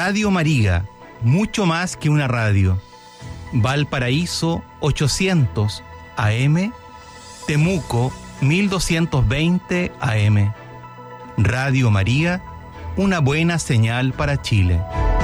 Radio María, mucho más que una radio. Valparaíso 800 AM, Temuco 1220 AM. Radio María, una buena señal para Chile.